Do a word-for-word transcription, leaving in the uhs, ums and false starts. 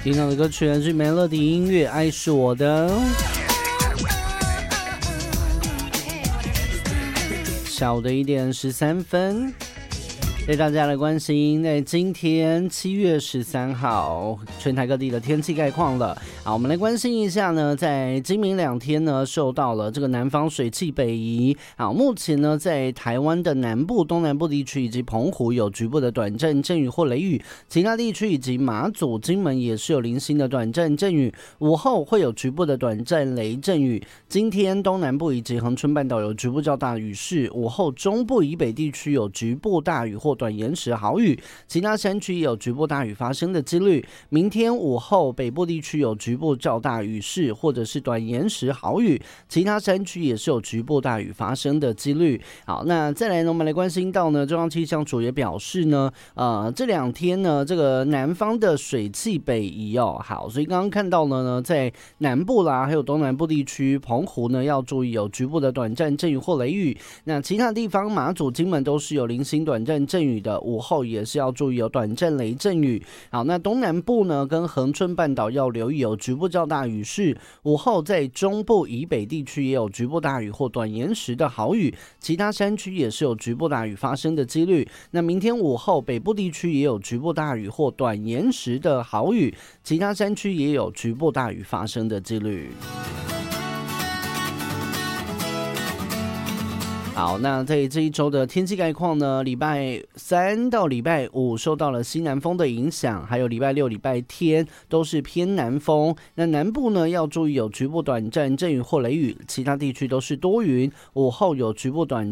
听到的歌曲是 Melody 音乐，爱是我的。下午的一点十三分。对大家的关心，在今天七月十三号，全台各地的天气概况了。好，我们来关心一下呢，在今明两天呢，受到了这个南方水汽北移。好，目前呢，在台湾的南部、东南部地区以及澎湖有局部的短暂阵雨或雷雨，其他地区以及马祖、金门也是有零星的短暂阵雨，午后会有局部的短暂雷阵雨。今天东南部以及恒春半岛有局部较大雨势，午后中部以北地区有局部大雨或短延时豪雨，其他山区也有局部大雨发生的几率。明天午后北部地区有局部较大雨势或者是短延时豪雨，其他山区也是有局部大雨发生的几率。好，那再来呢，我们来关心到呢，中央气象署也表示呢，呃，这两天呢，这个南方的水汽北移哦。好，所以刚刚看到了呢，在南部啦，还有东南部地区，澎湖呢要注意有局部的短暂阵雨或雷雨。那其他地方，马祖、金门都是有零星短暂阵雨的，午后也是要注意有短暂雷阵雨。好，那东南部呢跟恒春半岛要留意有局部较大雨势，午后在中部以北地区也有局部大雨或短延时的豪雨，其他山区也是有局部大雨发生的几率。那明天午后北部地区也有局部大雨或短延时的豪雨，其他山区也有局部大雨发生的几率。好，那在这一周的天气概况呢，礼拜三到礼拜五受到了西南风的影响，还有礼拜六、礼拜天都是偏南风。那南部呢要注意有局部短暂阵雨或雷雨，其他地区都是多云，午后有局部短